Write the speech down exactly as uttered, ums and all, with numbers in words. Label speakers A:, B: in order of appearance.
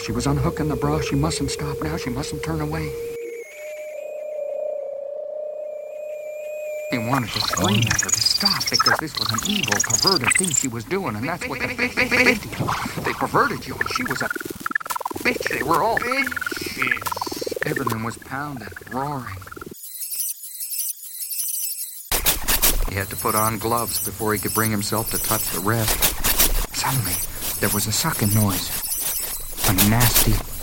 A: She was unhooking the bra. She mustn't stop now. She mustn't turn away. He wanted to scream at her to stop because this was an evil, perverted thing she was doing, and that's what the fifty fifty. They perverted you, and she was a bitch. They were all bitches. Everything was pounding, roaring. He had to put on gloves before he could bring himself to touch the rest. Suddenly, there was a sucking noise. A nasty,